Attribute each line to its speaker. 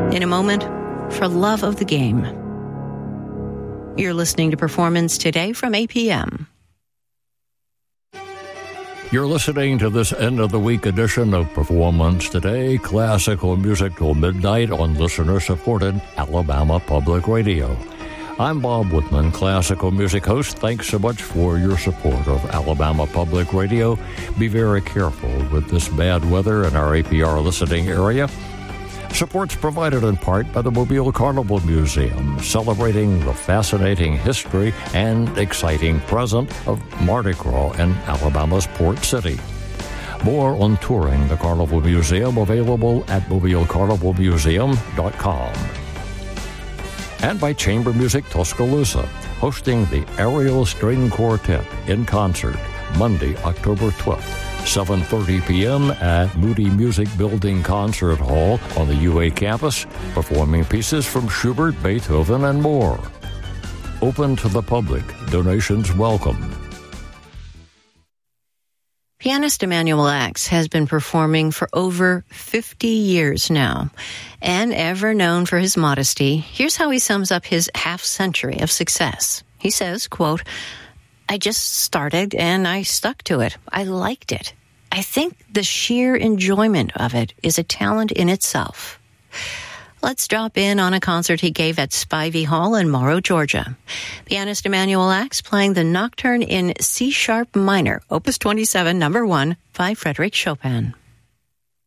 Speaker 1: in a moment, for love of the game. You're listening to Performance Today from APM.
Speaker 2: You're listening to this end-of-the-week edition of Performance Today, classical music till midnight on listener-supported Alabama Public Radio. I'm Bob Whitman, classical music host. Thanks so much for your support of Alabama Public Radio. Be very careful with this bad weather in our APR listening area. Support's provided in part by the Mobile Carnival Museum, celebrating the fascinating history and exciting present of Mardi Gras in Alabama's Port City. More on touring the Carnival Museum available at mobilecarnivalmuseum.com. And by Chamber Music Tuscaloosa, hosting the Ariel String Quartet in concert Monday, October 12th. 7:30 p.m. at Moody Music Building Concert Hall on the UA campus, performing pieces from Schubert, Beethoven, and more. Open to the public. Donations welcome.
Speaker 1: Pianist Emanuel Ax has been performing for over 50 years now. And ever known for his modesty, here's how he sums up his half-century of success. He says, quote, "I just started and I stuck to it. I liked it. I think the sheer enjoyment of it is a talent in itself." Let's drop in on a concert he gave at Spivey Hall in Morrow, Georgia. Pianist Emanuel Ax playing the Nocturne in C-sharp minor, Opus 27, number 1, by Frédéric Chopin.